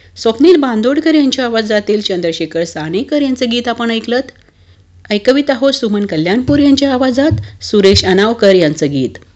स्वप्नील बांदोडकर यांच्या आवाजातील चंद्रशेखर सानेकर यांचं गीत आपण ऐकलत. ऐकवीत आहोत सुमन कल्याणपूर यांच्या आवाजात सुरेश अनावकर यांचं गीत.